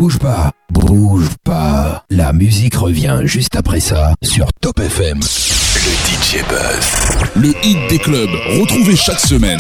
bouge pas, bouge pas. La musique revient juste après ça sur Top FM. Le DJ Buzz. Le hit des clubs, retrouvé chaque semaine.